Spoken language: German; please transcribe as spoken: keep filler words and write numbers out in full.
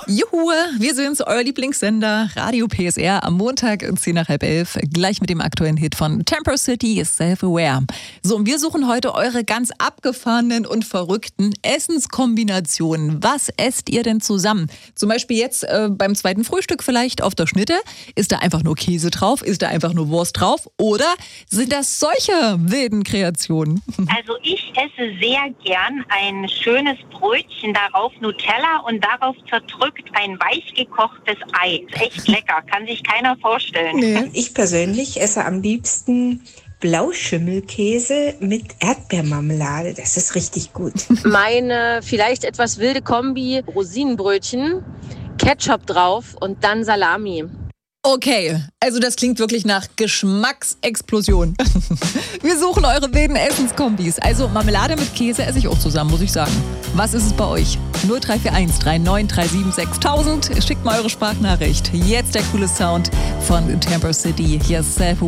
Juhu, wir sind's, euer Lieblingssender Radio P S R am Montag um zehn nach halb elf, gleich mit dem aktuellen Hit von Temper City, Self-Aware. So, und wir suchen heute eure ganz abgefahrenen und verrückten Essenskombinationen. Was esst ihr denn zusammen? Zum Beispiel jetzt äh, beim zweiten Frühstück vielleicht auf der Schnitte. Ist da einfach nur Käse drauf? Ist da einfach nur Wurst drauf? Oder sind das solche wilden Kreationen? Also ich esse sehr gern ein schönes Brötchen, darauf Nutella und darauf zerdrückt ein weich gekochtes Ei. Ist echt lecker, kann sich keiner vorstellen. Nee. Ich persönlich esse am liebsten Blauschimmelkäse mit Erdbeermarmelade. Das ist richtig gut. Meine vielleicht etwas wilde Kombi: Rosinenbrötchen, Ketchup drauf und dann Salami. Okay, also das klingt wirklich nach Geschmacksexplosion. Wir suchen eure wilden Essenskombis. Also Marmelade mit Käse esse ich auch zusammen, muss ich sagen. Was ist es bei euch? null drei vier eins drei neun drei sieben sechstausend. Schickt mal eure Sprachnachricht. Jetzt der coole Sound von Temper City. Hier ist Self